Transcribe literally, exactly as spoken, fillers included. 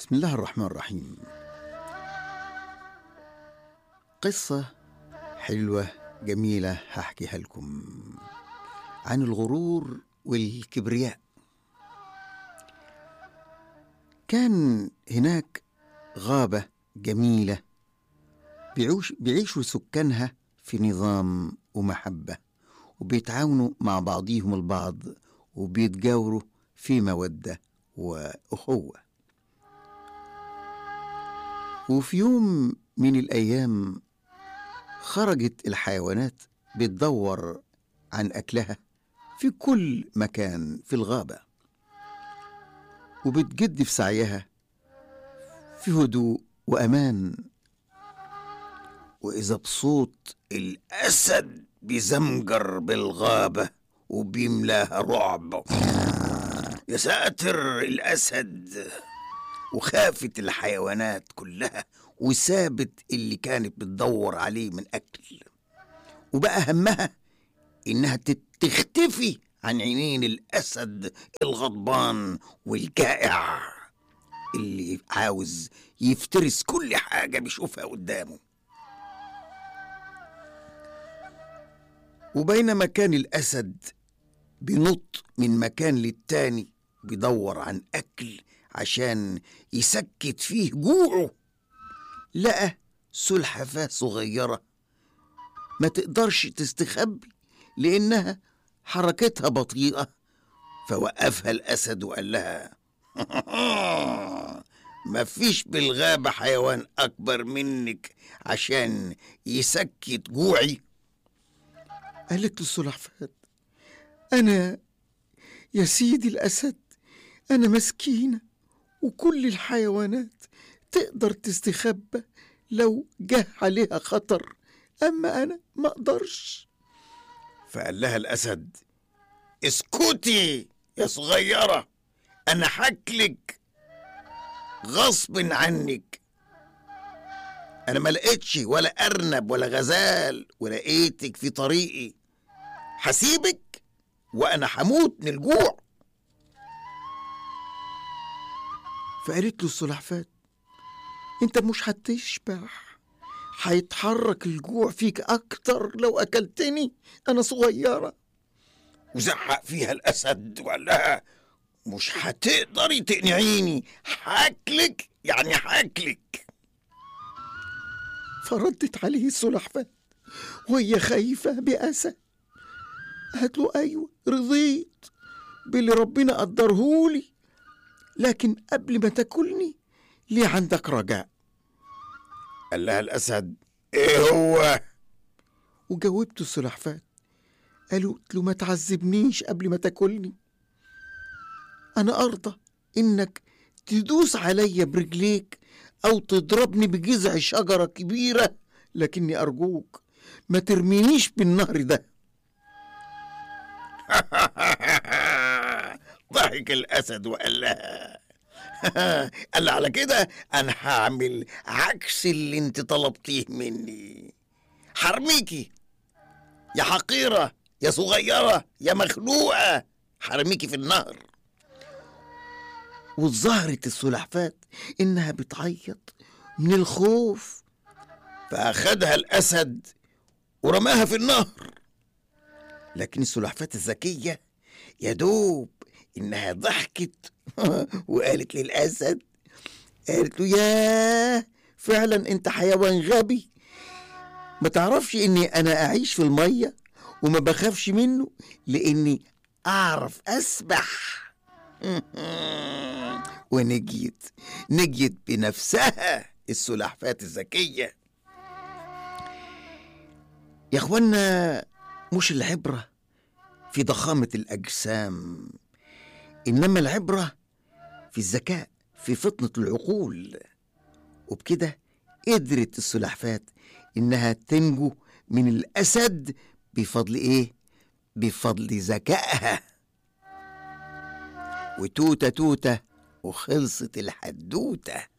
بسم الله الرحمن الرحيم. قصة حلوة جميلة هحكيها لكم عن الغرور والكبرياء. كان هناك غابة جميلة بيعوش بيعيشوا سكانها في نظام ومحبة، وبيتعاونوا مع بعضهم البعض، وبيتجاوروا في مودة وأخوة. وفي يوم من الأيام خرجت الحيوانات بتدور عن أكلها في كل مكان في الغابة، وبتجد في سعيها في هدوء وأمان، وإذا بصوت الأسد بيزمجر بالغابة وبيملاها رعب. يا ساتر الأسد! وخافت الحيوانات كلها وسابت اللي كانت بتدور عليه من أكل، وبقى همها إنها تختفي عن عينين الأسد الغضبان والجائع اللي عاوز يفترس كل حاجة بيشوفها قدامه. وبينما كان الأسد بينط من مكان للتاني بيدور عن أكل عشان يسكت فيه جوعه، لقى سلحفاة صغيرة ما تقدرش تستخبي لأنها حركتها بطيئة، فوقفها الأسد وقال لها: مفيش بالغابة حيوان أكبر منك عشان يسكت جوعي. قالت له السلحفاة: أنا يا سيدي الأسد، أنا مسكينة وكل الحيوانات تقدر تستخبى لو جه عليها خطر، أما أنا ما أقدرش. فقال لها الأسد: اسكتي يا صغيرة، أنا حكلك غصب عنك. أنا ما لقيتش ولا أرنب ولا غزال ولقيتك في طريقي، حسيبك وأنا حموت من الجوع. فقالت له السلحفاة: انت مش هتشبع، هيتحرك الجوع فيك اكتر لو اكلتني، انا صغيرة. وزعق فيها الاسد وقال لها: مش هتقدري تقنعيني، هاكلك يعني هاكلك. فردت عليه السلحفاة وهي خايفة بأسى، قالت له: ايوه رضيت باللي ربنا قدرهولي، لكن قبل ما تاكلني ليه عندك رجاء. قال لها الأسد: ايه هو؟ وجاوبته السلحفاة قالت له: ما تعذبنيش قبل ما تاكلني، أنا أرضى إنك تدوس عليا برجليك أو تضربني بجذع شجرة كبيرة، لكني أرجوك ما ترمينيش بالنهر ده. ضحك الأسد وقال لها: قال على كده أنا هعمل عكس اللي انت طلبتيه مني، حرميكي يا حقيرة يا صغيرة يا مخلوقة، حرميكي في النهر. وظهرت السلحفاة إنها بتعيط من الخوف، فأخدها الأسد ورماها في النهر. لكن السلحفاة الذكية يا دوب إنها ضحكت وقالت للأسد، قالت له: ياه، فعلا أنت حيوان غبي، ما تعرفش إني أنا أعيش في المية وما بخافش منه لأني أعرف أسبح. ونجيت نجيت بنفسها السلحفاة الذكية. يا أخوانا، مش العبرة في ضخامة الأجسام، إنما العبرة في الذكاء، في فطنة العقول. وبكده قدرت السلحفاة إنها تنجو من الأسد بفضل إيه؟ بفضل ذكائها. وتوتة توتة وخلصت الحدوتة.